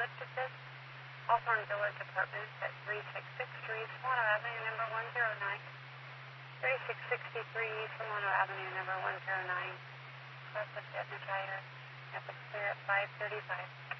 Epilepticus, Hawthorne Village Apartments at 3663 Solano Avenue, number 109. 3663 Solano Avenue, number 109. Process hypnotizer. Epic clear at 5:35.